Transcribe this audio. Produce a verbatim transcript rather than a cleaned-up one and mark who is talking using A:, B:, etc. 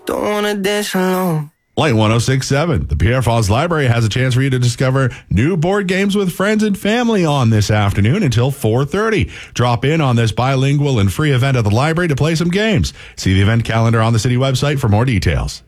A: don't wanna dance alone.
B: Light one oh six point seven. The Pierre Falls Library has a chance for you to discover new board games with friends and family on this afternoon until four thirty. Drop in on this bilingual and free event at the library to play some games. See the event calendar on the city website for more details.